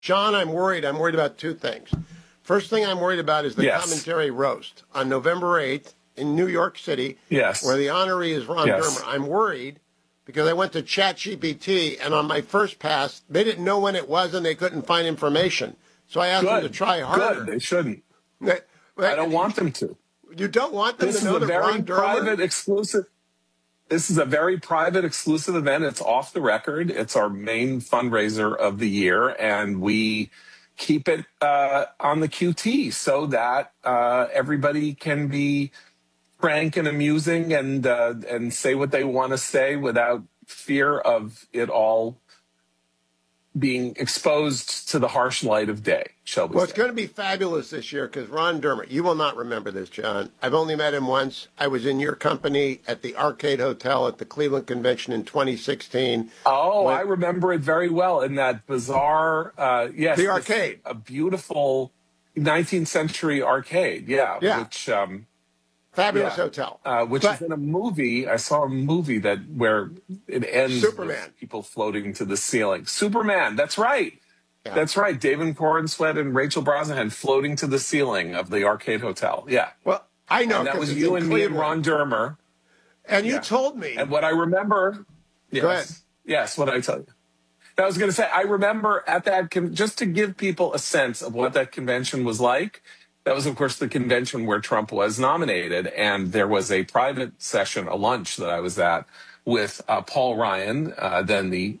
John, I'm worried. I'm worried about two things. First thing I'm worried about is the Yes. commentary roast on November 8th in New York City, Yes. where the honoree is Ron Yes. Dermer. I'm worried because I went to ChatGPT, and on my first pass, they didn't know when it was and they couldn't find information. So I asked them to try harder. Good. They shouldn't. But I don't want them to. You don't want them This to is know a that very Ron Dermer? private, exclusive. This is a very private, exclusive event. It's off the record. It's our main fundraiser of the year, and we keep it on the QT so that everybody can be frank and amusing and say what they want to say without fear of it all being exposed to the harsh light of day, shall we Well, say. it's going to be fabulous this year because Ron Dermer, you will not remember this, John. I've only met him once. I was in your company at the Arcade Hotel at the Cleveland Convention in 2016. Oh, I remember it very well in that bizarre, yes. The arcade. A beautiful 19th century arcade, yeah. Which, fabulous hotel. Which is in a movie. I saw a movie where it ends Superman. with people floating to the ceiling. Superman, that's right. Yeah. That's right. David Corenswet and Rachel Brosnahan floating to the ceiling of the Arcade Hotel. Yeah. Well, I know. And that was you and me and Ron Dermer. And you told me. And what I remember. Yes. Go ahead. Yes, what I tell you. I was going to say, I remember at that, just to give people a sense of what that convention was like, that was, of course, the convention where Trump was nominated. And there was a private session, a lunch that I was at with Paul Ryan, then the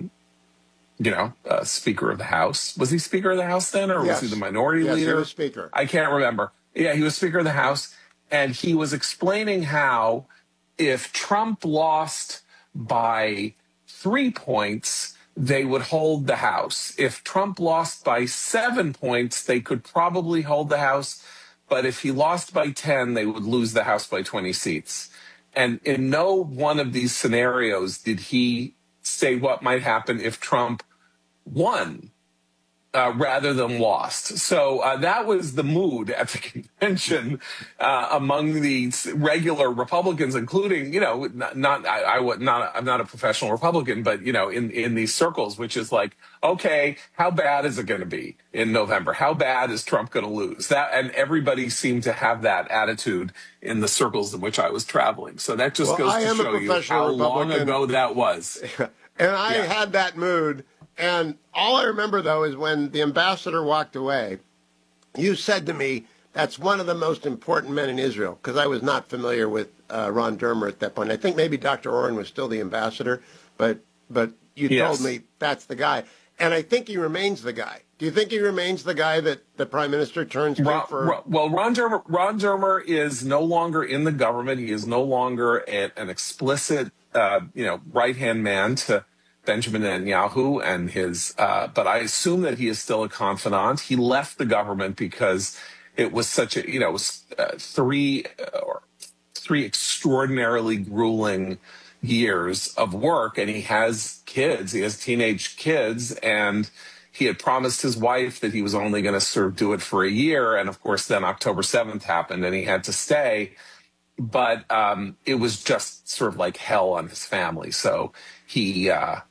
Speaker of the House. Was he Speaker of the House then, or was he the minority leader? Yes, he was Speaker. I can't remember. Yeah, he was Speaker of the House. And he was explaining how if Trump lost by 3 points, they would hold the House. If Trump lost by 7 points, they could probably hold the House. But if he lost by 10, they would lose the House by 20 seats. And in no one of these scenarios did he say what might happen if Trump won rather than lost. So that was the mood at the convention among the regular Republicans, including, I'm not a professional Republican, but, in these circles, which is like, okay, how bad is it going to be in November? How bad is Trump going to lose? And everybody seemed to have that attitude in the circles in which I was traveling. So that just goes to show you how long ago that was. And I had that mood. And all I remember, though, is when the ambassador walked away, you said to me, that's one of the most important men in Israel, because I was not familiar with Ron Dermer at that point. I think maybe Dr. Oren was still the ambassador, but you told me that's the guy. And I think he remains the guy. Do you think he remains the guy that the prime minister turns to for? Well, Ron Dermer is no longer in the government. He is no longer an explicit, right-hand man to Benjamin Netanyahu and his, but I assume that he is still a confidant. He left the government because it was such a, it was three extraordinarily grueling years of work, and he has kids. He has teenage kids, and he had promised his wife that he was only going to do it for a year. And of course, then October 7th happened, and he had to stay. But it was just sort of like hell on his family. So he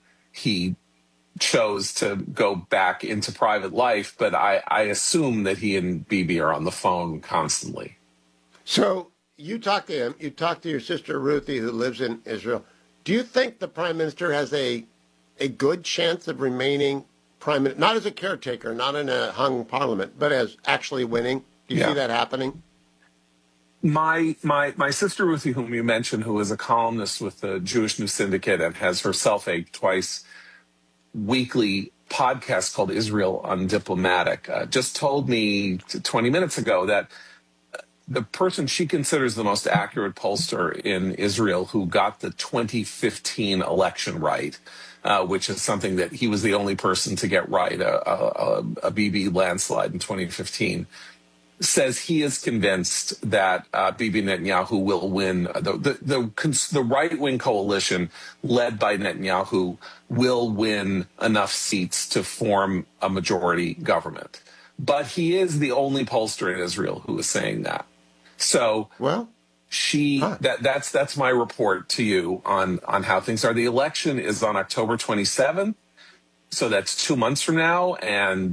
chose to go back into private life, but I assume that he and Bibi are on the phone constantly. So you talk to him, you talk to your sister Ruthie, who lives in Israel. Do you think the prime minister has a good chance of remaining prime minister, not as a caretaker, not in a hung parliament, but as actually winning? Do you see that happening? My sister Ruthie, whom you mentioned, who is a columnist with the Jewish News Syndicate and has herself a twice weekly podcast called Israel Undiplomatic, just told me 20 minutes ago that the person she considers the most accurate pollster in Israel, who got the 2015 election right, which is something that he was the only person to get right, a Bibi landslide in 2015, says he is convinced that Bibi Netanyahu will win. The right-wing coalition led by Netanyahu will win enough seats to form a majority government. But he is the only pollster in Israel who is saying that. So that's my report to you on how things are. The election is on October 27th. So that's 2 months from now, and